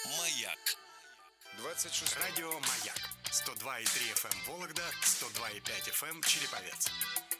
Маяк. 26. Радио «Маяк». 102,3 FM Вологда, 102,5 FM Череповец.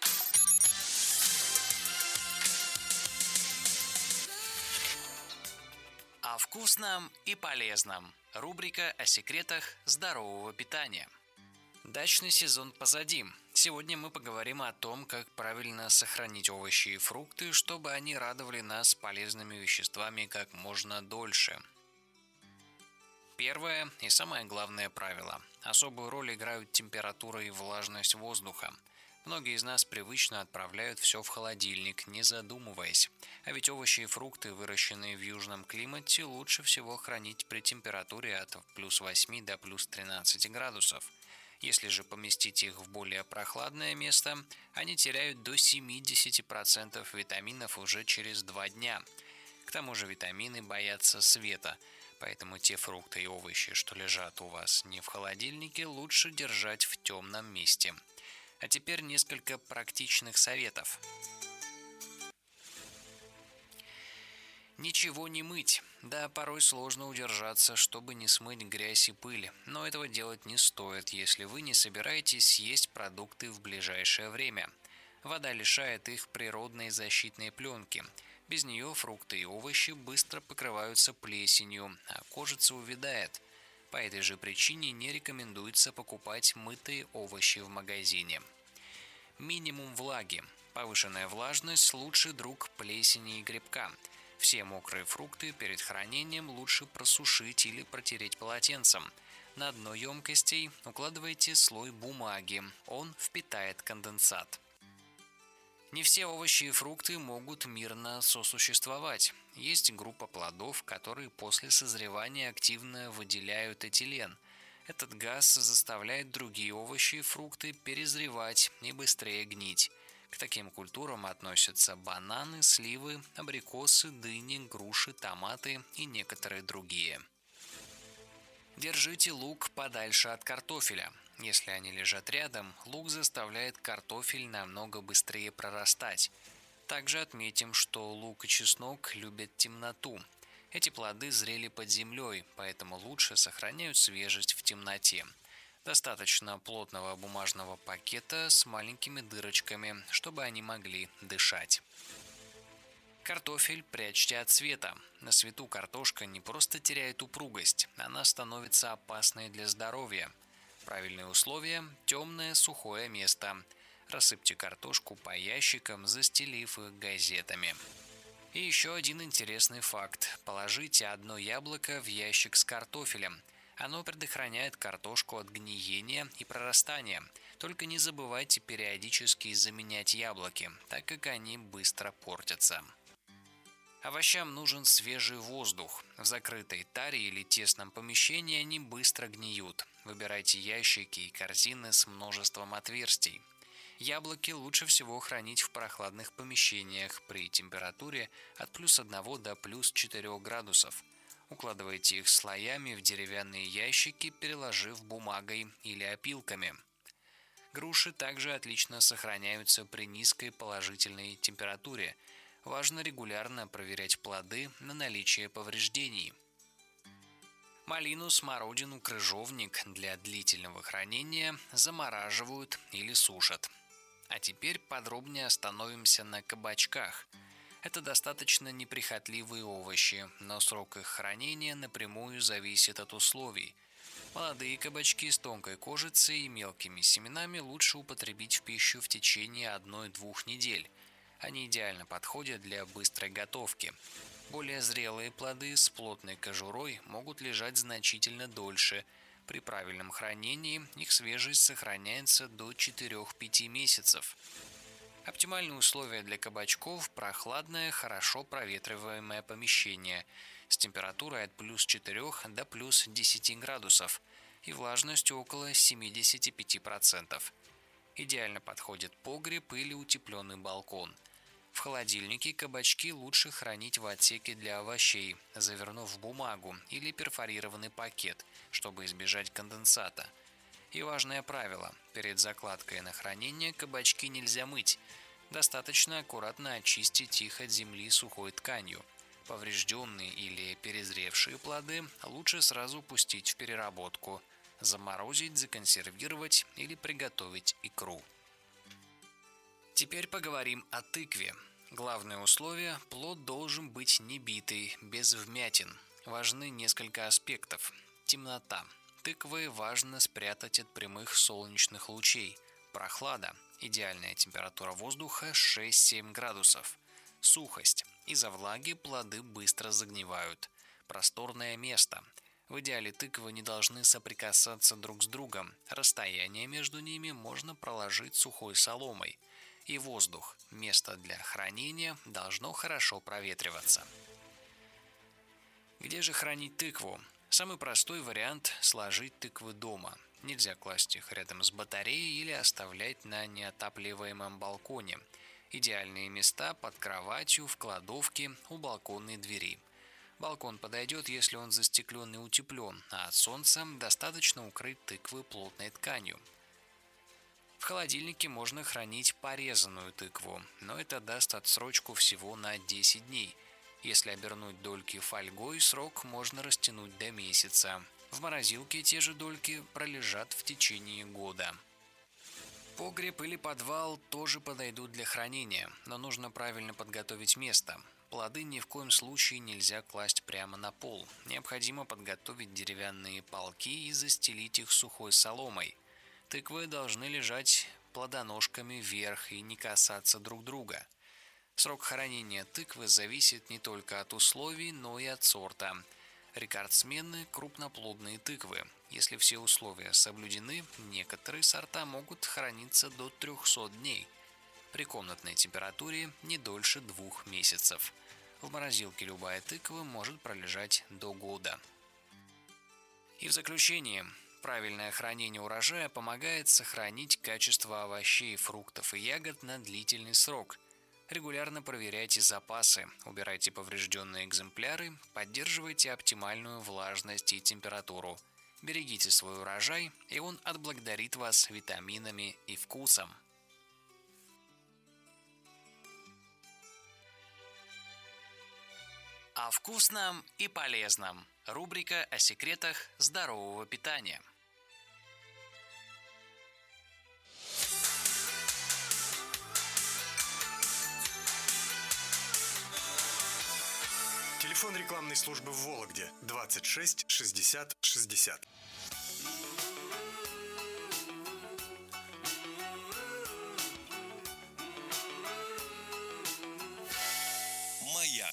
О вкусном и полезном. Рубрика о секретах здорового питания. Дачный сезон позади. Сегодня мы поговорим о том, как правильно сохранить овощи и фрукты, чтобы они радовали нас полезными веществами как можно дольше. Первое и самое главное правило. Особую роль играют температура и влажность воздуха. Многие из нас привычно отправляют все в холодильник, не задумываясь. А ведь овощи и фрукты, выращенные в южном климате, лучше всего хранить при температуре от плюс 8 до плюс 13 градусов. Если же поместить их в более прохладное место, они теряют до 70% витаминов уже через 2 дня. К тому же витамины боятся света, поэтому те фрукты и овощи, что лежат у вас не в холодильнике, лучше держать в темном месте. А теперь несколько практичных советов. Ничего не мыть. Да, порой сложно удержаться, чтобы не смыть грязь и пыль, но этого делать не стоит, если вы не собираетесь съесть продукты в ближайшее время. Вода лишает их природной защитной пленки. Без нее фрукты и овощи быстро покрываются плесенью, а кожица увядает. По этой же причине не рекомендуется покупать мытые овощи в магазине. Минимум влаги. Повышенная влажность – лучший друг плесени и грибка. Все мокрые фрукты перед хранением лучше просушить или протереть полотенцем. На дно емкостей укладывайте слой бумаги, он впитает конденсат. Не все овощи и фрукты могут мирно сосуществовать. Есть группа плодов, которые после созревания активно выделяют этилен. Этот газ заставляет другие овощи и фрукты перезревать и быстрее гнить. К таким культурам относятся бананы, сливы, абрикосы, дыни, груши, томаты и некоторые другие. Держите лук подальше от картофеля. Если они лежат рядом, лук заставляет картофель намного быстрее прорастать. Также отметим, что лук и чеснок любят темноту. Эти плоды зрели под землей, поэтому лучше сохраняют свежесть в темноте. Достаточно плотного бумажного пакета с маленькими дырочками, чтобы они могли дышать. Картофель прячьте от света. На свету картошка не просто теряет упругость, она становится опасной для здоровья. Правильные условия – темное сухое место. Рассыпьте картошку по ящикам, застелив их газетами. И еще один интересный факт. Положите одно яблоко в ящик с картофелем. Оно предохраняет картошку от гниения и прорастания. Только не забывайте периодически заменять яблоки, так как они быстро портятся. Овощам нужен свежий воздух. В закрытой таре или тесном помещении они быстро гниют. Выбирайте ящики и корзины с множеством отверстий. Яблоки лучше всего хранить в прохладных помещениях при температуре от плюс 1 до плюс 4 градусов. Укладывайте их слоями в деревянные ящики, переложив бумагой или опилками. Груши также отлично сохраняются при низкой положительной температуре. Важно регулярно проверять плоды на наличие повреждений. Малину, смородину, крыжовник для длительного хранения замораживают или сушат. А теперь подробнее остановимся на кабачках. Это достаточно неприхотливые овощи, но срок их хранения напрямую зависит от условий. Молодые кабачки с тонкой кожицей и мелкими семенами лучше употребить в пищу в течение 1-2 недель. Они идеально подходят для быстрой готовки. Более зрелые плоды с плотной кожурой могут лежать значительно дольше. При правильном хранении их свежесть сохраняется до 4-5 месяцев. Оптимальные условия для кабачков – прохладное, хорошо проветриваемое помещение с температурой от плюс 4 до плюс 10 градусов и влажностью около 75%. Идеально подходит погреб или утепленный балкон. В холодильнике кабачки лучше хранить в отсеке для овощей, завернув в бумагу или перфорированный пакет, чтобы избежать конденсата. И важное правило – перед закладкой на хранение кабачки нельзя мыть. Достаточно аккуратно очистить их от земли сухой тканью. Поврежденные или перезревшие плоды лучше сразу пустить в переработку, заморозить, законсервировать или приготовить икру. Теперь поговорим о тыкве. Главное условие – плод должен быть не битый, без вмятин. Важны несколько аспектов. Темнота. Тыквы важно спрятать от прямых солнечных лучей. Прохлада. Идеальная температура воздуха 6-7 градусов. Сухость. Из-за влаги плоды быстро загнивают. Просторное место. В идеале тыквы не должны соприкасаться друг с другом. Расстояние между ними можно проложить сухой соломой. И воздух. Место для хранения должно хорошо проветриваться. Где же хранить тыкву? Самый простой вариант – сложить тыквы дома. Нельзя класть их рядом с батареей или оставлять на неотапливаемом балконе. Идеальные места под кроватью, в кладовке, у балконной двери. Балкон подойдет, если он застеклен и утеплен, а от солнца достаточно укрыть тыквы плотной тканью. В холодильнике можно хранить порезанную тыкву, но это даст отсрочку всего на 10 дней. Если обернуть дольки фольгой, срок можно растянуть до месяца. В морозилке те же дольки пролежат в течение года. Погреб или подвал тоже подойдут для хранения, но нужно правильно подготовить место. Плоды ни в коем случае нельзя класть прямо на пол. Необходимо подготовить деревянные полки и застелить их сухой соломой. Тыквы должны лежать плодоножками вверх и не касаться друг друга. Срок хранения тыквы зависит не только от условий, но и от сорта. Рекордсмены – крупноплодные тыквы. Если все условия соблюдены, некоторые сорта могут храниться до 300 дней. При комнатной температуре не дольше 2 месяцев. В морозилке любая тыква может пролежать до года. И в заключение, правильное хранение урожая помогает сохранить качество овощей, фруктов и ягод на длительный срок. Регулярно проверяйте запасы, убирайте поврежденные экземпляры, поддерживайте оптимальную влажность и температуру. Берегите свой урожай, и он отблагодарит вас витаминами и вкусом. О вкусном и полезном. Рубрика о секретах здорового питания. Телефон рекламной службы в Вологде 26 60 60. Маяк.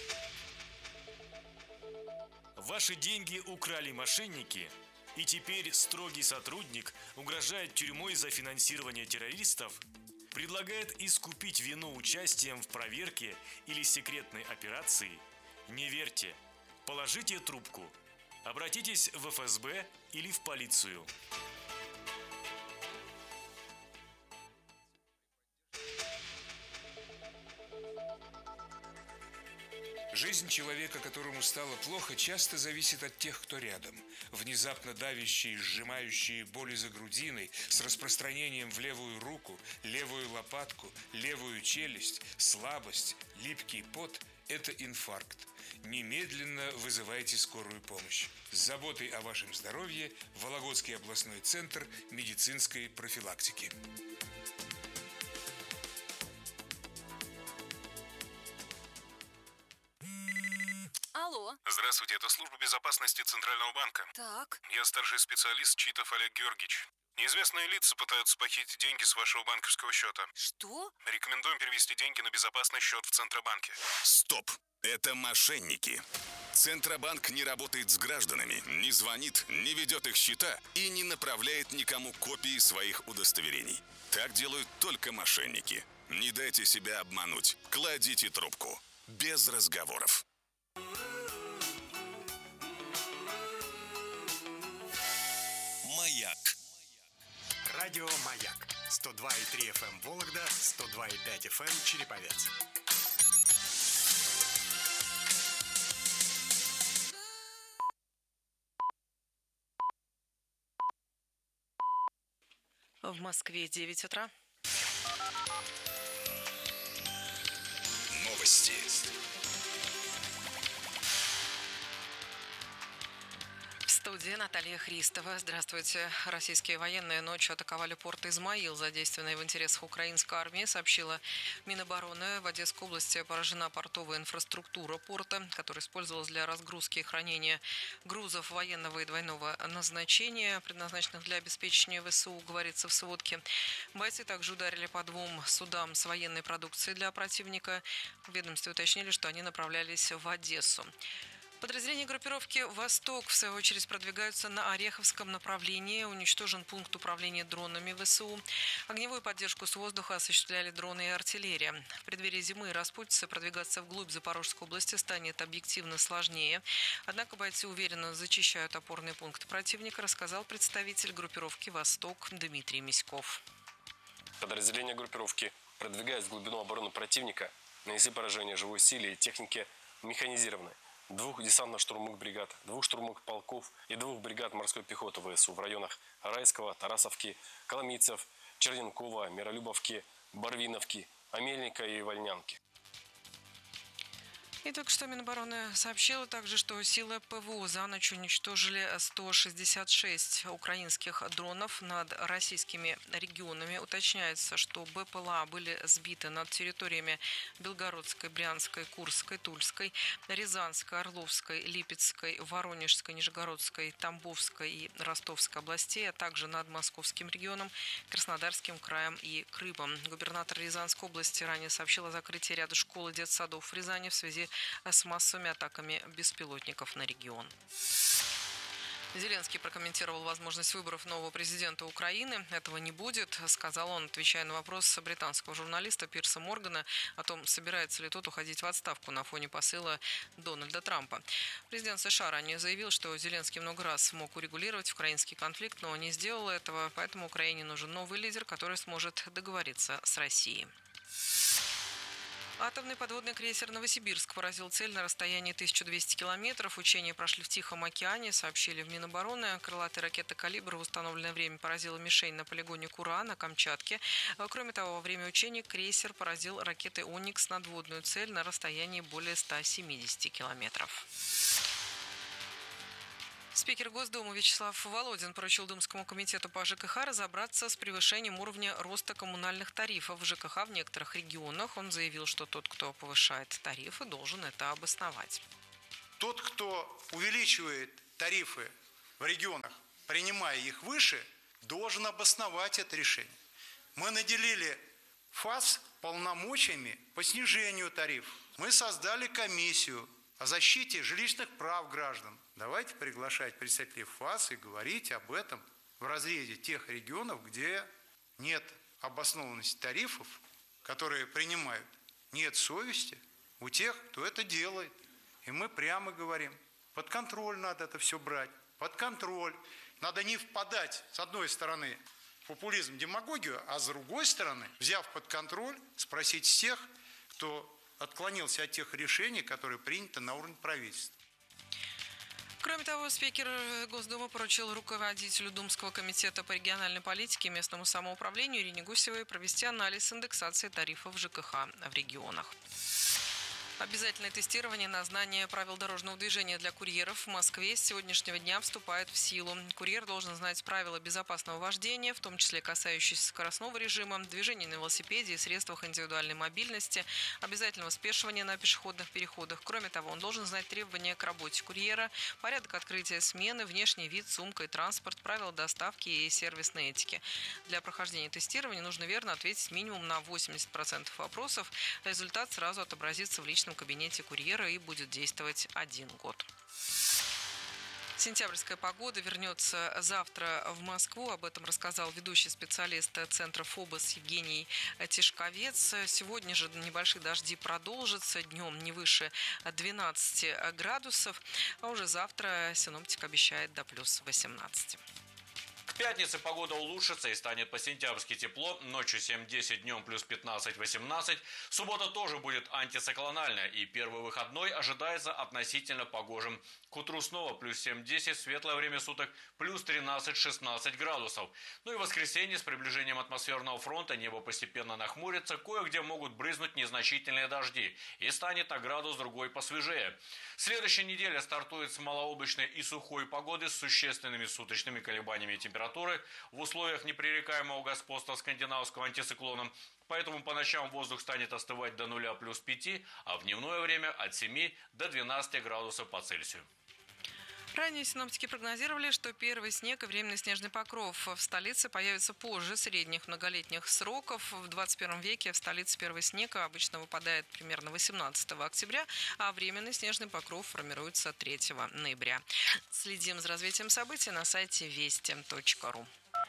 Ваши деньги украли мошенники, и теперь строгий сотрудник угрожает тюрьмой за финансирование террористов, предлагает искупить вину участием в проверке или секретной операции. Не верьте, положите трубку, обратитесь в ФСБ или в полицию. Жизнь человека, которому стало плохо, часто зависит от тех, кто рядом. Внезапно давящие, сжимающие боли за грудиной, с распространением в левую руку, левую лопатку, левую челюсть, слабость, липкий пот – это инфаркт. Немедленно вызывайте скорую помощь. С заботой о вашем здоровье Вологодский областной центр медицинской профилактики. Алло. Здравствуйте, это служба безопасности Центрального банка. Так. Я старший специалист Читов Олег Георгиевич. Неизвестные лица пытаются похитить деньги с вашего банковского счета. Что? Рекомендуем перевести деньги на безопасный счет в Центробанке. Стоп! Это мошенники. Центробанк не работает с гражданами, не звонит, не ведет их счета и не направляет никому копии своих удостоверений. Так делают только мошенники. Не дайте себя обмануть. Кладите трубку. Без разговоров. Маяк. Радио Маяк. 102,3 FM Вологда, 102,5 FM Череповец. В Москве 9 утра. Новости. студии Наталья Христова. Здравствуйте. Российские военные ночью атаковали порт Измаил, задействованный в интересах украинской армии, сообщила Минобороны. В Одесской области поражена портовая инфраструктура порта, которая использовалась для разгрузки и хранения грузов военного и двойного назначения, предназначенных для обеспечения ВСУ, говорится в сводке. Бойцы также ударили по 2 судам с военной продукцией для противника. В ведомстве уточнили, что они направлялись в Одессу. Подразделения группировки «Восток» в свою очередь продвигаются на Ореховском направлении. Уничтожен пункт управления дронами ВСУ. Огневую поддержку с воздуха осуществляли дроны и артиллерия. В преддверии зимы и распутицы продвигаться вглубь Запорожской области станет объективно сложнее. Однако бойцы уверенно зачищают опорный пункт противника, рассказал представитель группировки «Восток» Дмитрий Миськов. Подразделения группировки, продвигаясь в глубину обороны противника, нанесли поражение живой силе и технике механизированной 2 десантно-штурмовых бригад, 2 штурмовых полков и 2 бригад морской пехоты ВСУ в районах Райского, Тарасовки, Коломийцев, Черненкова, Миролюбовки, Барвиновки, Амельника и Вольнянки. И только что Минобороны сообщила также, что силы ПВО за ночь уничтожили 166 украинских дронов над российскими регионами. Уточняется, что БПЛА были сбиты над территориями Белгородской, Брянской, Курской, Тульской, Рязанской, Орловской, Липецкой, Воронежской, Нижегородской, Тамбовской и Ростовской областей, а также над Московским регионом, Краснодарским краем и Крымом. Губернатор Рязанской области ранее сообщил о закрытии ряда школ и детсадов в Рязани в связи с массовыми атаками беспилотников на регион. Зеленский прокомментировал возможность выборов нового президента Украины. Этого не будет, сказал он, отвечая на вопрос британского журналиста Пирса Моргана о том, собирается ли тот уходить в отставку на фоне посыла Дональда Трампа. Президент США ранее заявил, что Зеленский много раз мог урегулировать украинский конфликт, но не сделал этого, поэтому Украине нужен новый лидер, который сможет договориться с Россией. Атомный подводный крейсер «Новосибирск» поразил цель на расстоянии 1200 километров. Учения прошли в Тихом океане, сообщили в Минобороны. Крылатая ракета «Калибр» в установленное время поразила мишень на полигоне Кура на Камчатке. Кроме того, во время учений крейсер поразил ракетой «Оникс» надводную цель на расстоянии более 170 километров. Спикер Госдумы Вячеслав Володин поручил Думскому комитету по ЖКХ разобраться с превышением уровня роста коммунальных тарифов в ЖКХ в некоторых регионах. Он заявил, что тот, кто повышает тарифы, должен это обосновать. Тот, кто увеличивает тарифы в регионах, принимая их выше, должен обосновать это решение. Мы наделили ФАС полномочиями по снижению тарифов. Мы создали комиссию о защите жилищных прав граждан. Давайте приглашать представителей ФАС и говорить об этом в разрезе тех регионов, где нет обоснованности тарифов, которые принимают, нет совести у тех, кто это делает. И мы прямо говорим, под контроль надо это все брать, под контроль. Надо не впадать, с одной стороны, в популизм, демагогию, а с другой стороны, взяв под контроль, спросить всех, кто отклонился от тех решений, которые приняты на уровне правительства. Кроме того, спикер Госдумы поручил руководителю Думского комитета по региональной политике и местному самоуправлению Ирине Гусевой провести анализ индексации тарифов ЖКХ в регионах. Обязательное тестирование на знание правил дорожного движения для курьеров в Москве с сегодняшнего дня вступает в силу. Курьер должен знать правила безопасного вождения, в том числе касающиеся скоростного режима, движения на велосипеде и средствах индивидуальной мобильности, обязательного спешивания на пешеходных переходах. Кроме того, он должен знать требования к работе курьера, порядок открытия смены, внешний вид, сумка и транспорт, правила доставки и сервисной этики. Для прохождения тестирования нужно верно ответить минимум на 80% вопросов. Результат сразу отобразится в личном кабинете курьера и будет действовать 1 год. Сентябрьская погода вернется завтра в Москву. Об этом рассказал ведущий специалист центра ФОБОС Евгений Тишковец. Сегодня же небольшие дожди продолжатся. Днем не выше 12 градусов. А уже завтра синоптик обещает до плюс 18. пятнице погода улучшится и станет по-сентябрьски тепло. Ночью 7-10, днем плюс 15-18. Суббота тоже будет антициклональная. И первый выходной ожидается относительно погожим. К утру снова плюс 7-10, светлое время суток плюс 13-16 градусов. Ну и в воскресенье с приближением атмосферного фронта небо постепенно нахмурится. Кое-где могут брызнуть незначительные дожди. И станет на градус другой посвежее. Следующая неделя стартует с малооблачной и сухой погоды с существенными суточными колебаниями температуры в условиях непререкаемого господства скандинавского антициклона. Поэтому по ночам воздух станет остывать до 0 плюс 5, а в дневное время от 7 до 12 градусов по Цельсию. Ранее синоптики прогнозировали, что первый снег и временный снежный покров в столице появится позже средних многолетних сроков. В 21 веке в столице первый снег обычно выпадает примерно 18 октября, а временный снежный покров формируется 3 ноября. Следим за развитием событий на сайте вести.ру.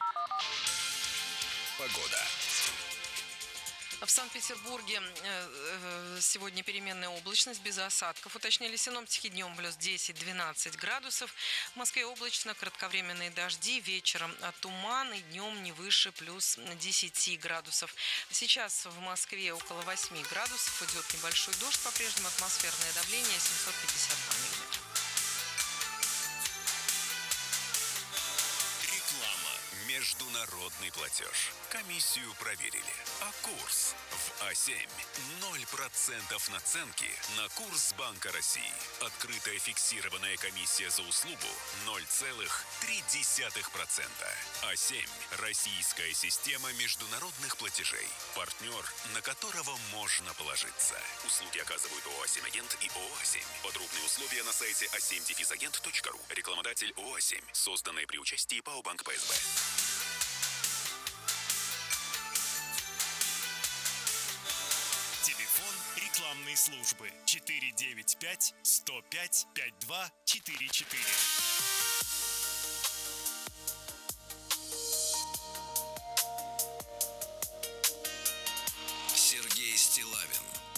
Погода. В Санкт-Петербурге сегодня переменная облачность без осадков. Уточнили синоптики, днем плюс 10-12 градусов. В Москве облачно, кратковременные дожди, вечером туман и днем не выше плюс 10 градусов. Сейчас в Москве около 8 градусов, идет небольшой дождь, по-прежнему атмосферное давление 752 миллиметра. Международный платеж. Комиссию проверили. А курс в А7 0% наценки на курс Банка России. Открытая фиксированная комиссия за услугу 0,3%. А7 – российская система международных платежей. Партнер, на которого можно положиться. Услуги оказывают ООО «А7 Агент» и ООО «А7». Подробные условия на сайте a7-agent.ru. Рекламодатель ООО «А7». Созданное при участии ПАО «Банк ПСБ». Телефон рекламной службы 495 105 5244. Сергей Стиллавин